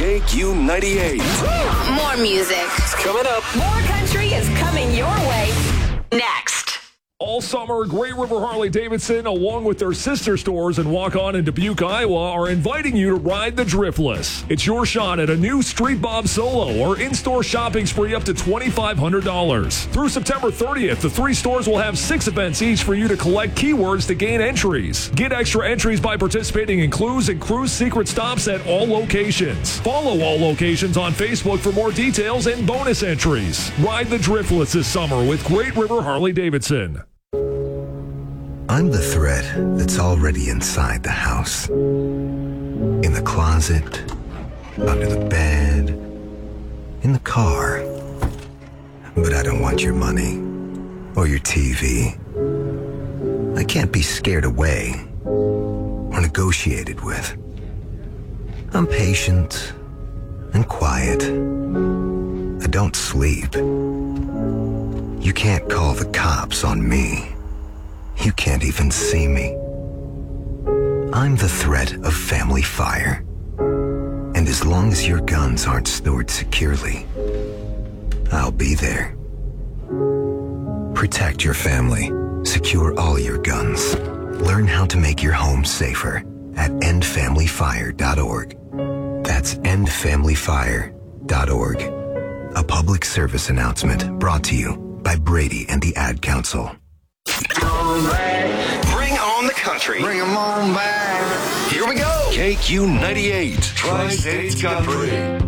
KQ98. More music. It's coming up. More country is coming your way next. All summer, Great River Harley-Davidson, along with their sister stores in Waukon and Dubuque, Iowa, are inviting you to ride the Driftless. It's your shot at a new Street Bob Solo or in-store shopping spree up to $2,500. Through September 30th, the 3 stores will have 6 events each for you to collect keywords to gain entries. Get extra entries by participating in Clues and Cruise secret stops at all locations. Follow all locations on Facebook for more details and bonus entries. Ride the Driftless this summer with Great River Harley-Davidson. I'm the threat that's already inside the house. In the closet, under the bed, in the car. But I don't want your money or your TV. I can't be scared away or negotiated with. I'm patient and quiet. I don't sleep. You can't call the cops on me. You can't even see me. I'm the threat of family fire. And as long as your guns aren't stored securely, I'll be there. Protect your family. Secure all your guns. Learn how to make your home safer at endfamilyfire.org. That's endfamilyfire.org. A public service announcement brought to you by Brady and the Ad Council. Bring on the country. Bring 'em on back. Here we go. KQ98. Tri-States Country.